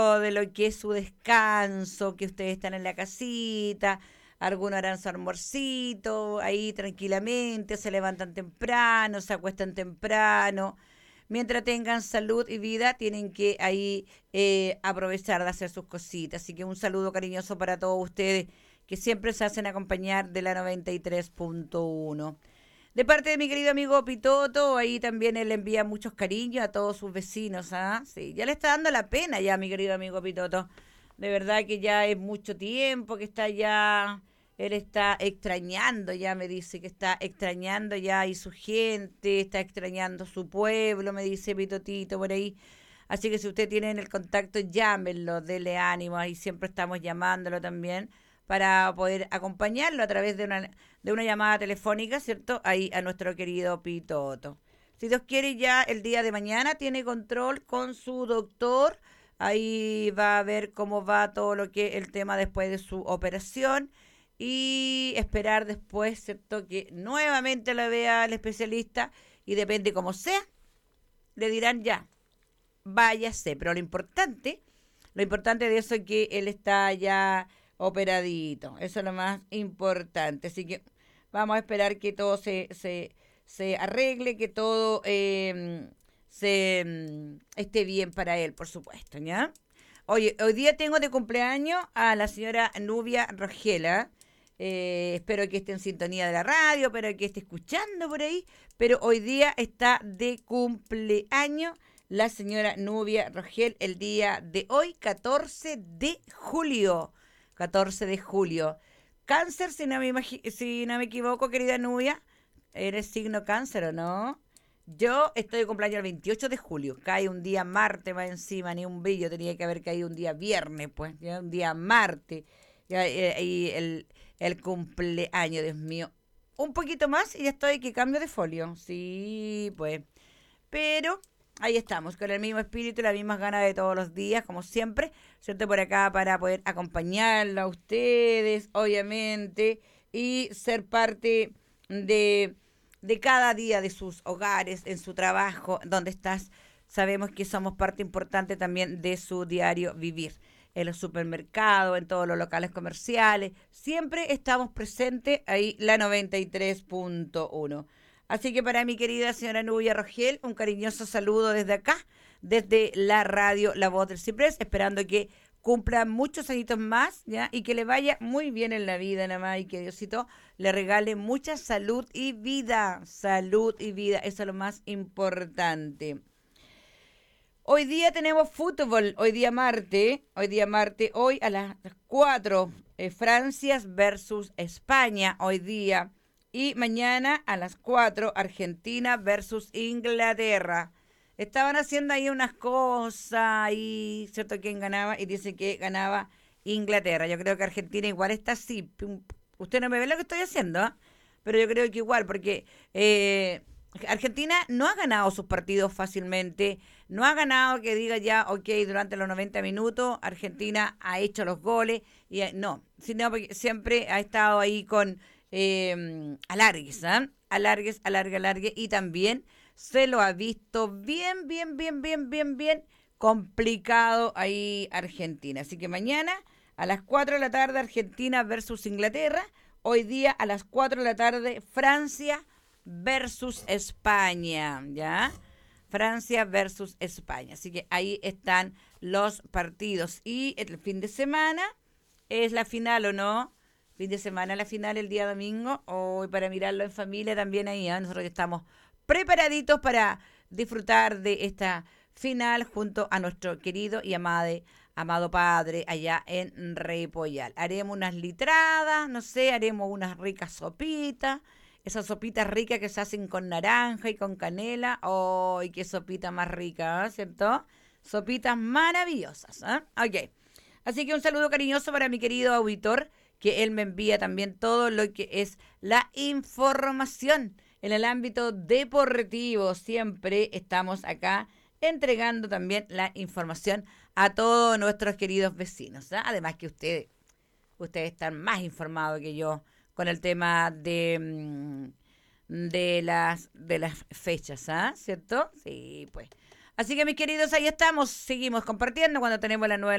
de lo que es su descanso, que ustedes están en la casita, algunos harán su almuercito, ahí tranquilamente, se levantan temprano, se acuestan temprano. Mientras tengan salud y vida, tienen que ahí aprovechar de hacer sus cositas. Así que un saludo cariñoso para todos ustedes que siempre se hacen acompañar de la 93.1. De parte de mi querido amigo Pitoto, ahí también él envía muchos cariños a todos sus vecinos, ¿ah? Sí, ya le está dando la pena ya, mi querido amigo Pitoto. De verdad que ya es mucho tiempo que está ya, él está extrañando, ya me dice que está extrañando ya y su gente, está extrañando su pueblo, me dice Pitotito por ahí. Así que si usted tiene en el contacto, llámenlo, dele ánimo, ahí siempre estamos llamándolo también para poder acompañarlo a través de una llamada telefónica, ¿cierto? Ahí a nuestro querido Pitoto. Si Dios quiere, ya el día de mañana tiene control con su doctor. Ahí va a ver cómo va todo lo que el tema después de su operación y esperar después, ¿cierto? Que nuevamente lo vea el especialista y depende cómo sea, le dirán ya, váyase. Pero lo importante de eso es que él está ya operadito. Eso es lo más importante. Así que vamos a esperar que todo se arregle, que todo esté bien para él, por supuesto, ¿ya? Oye, hoy día tengo de cumpleaños a la señora Nubia Rogela. Espero que esté en sintonía de la radio, espero que esté escuchando por ahí. Pero hoy día está de cumpleaños la señora Nubia Rogel el día de hoy, 14 de julio. 14 de julio. Cáncer, si no me equivoco, querida Nubia. ¿Eres signo cáncer o no? Yo estoy de cumpleaños el 28 de julio. Cae un día martes más encima, ni un brillo. Tenía que haber caído un día viernes, pues. Ya un día martes. Ya, y el cumpleaños, Dios mío. Un poquito más y ya estoy que cambio de folio. Sí, pues. Pero ahí estamos, con el mismo espíritu y las mismas ganas de todos los días, como siempre, ¿cierto? Por acá para poder acompañarla a ustedes, obviamente, y ser parte de, de cada día de sus hogares, en su trabajo, donde estás. Sabemos que somos parte importante también de su diario vivir. En los supermercados, en todos los locales comerciales, siempre estamos presentes ahí la 93.1. Así que para mi querida señora Nubia Rogel, un cariñoso saludo desde acá, desde la radio La Voz del Ciprés, esperando que cumpla muchos añitos más, ¿ya? Y que le vaya muy bien en la vida, nada más, y que Diosito le regale mucha salud y vida, eso es lo más importante. Hoy día tenemos fútbol, hoy a las 4, Francia versus España, hoy día. Y mañana a las 4, Argentina versus Inglaterra. Estaban haciendo ahí unas cosas y ¿cierto? ¿Quién ganaba? Y dice que ganaba Inglaterra. Yo creo que Argentina igual está así. Usted no me ve lo que estoy haciendo, ¿eh? Pero yo creo que igual, porque Argentina no ha ganado sus partidos fácilmente, no ha ganado que diga ya, ok, durante los 90 minutos Argentina ha hecho los goles, y no, sino porque siempre ha estado ahí con alargues, ¿eh? Alargue, y también se lo ha visto bien complicado ahí Argentina. Así que mañana a las 4 de la tarde Argentina versus Inglaterra, hoy día a las 4 de la tarde Francia versus España, ¿ya? Francia versus España. Así que ahí están los partidos. Y el fin de semana es la final, ¿o no? Fin de semana la final el día domingo. Hoy para mirarlo en familia también ahí, ¿eh? Nosotros estamos preparaditos para disfrutar de esta final junto a nuestro querido y amado padre allá en Repollal. Haremos unas litradas, no sé, haremos unas ricas sopitas, esas sopitas ricas que se hacen con naranja y con canela. ¡Ay, qué sopita más rica! ¿Cierto? Sopitas maravillosas, ¿eh? Ok. Así que un saludo cariñoso para mi querido auditor, que él me envía también todo lo que es la información en el ámbito deportivo. Siempre estamos acá entregando también la información a todos nuestros queridos vecinos, ¿eh? Además que ustedes están más informados que yo con el tema de las fechas, ¿ah? ¿Cierto? Sí, pues. Así que mis queridos, ahí estamos, seguimos compartiendo cuando tenemos la nueva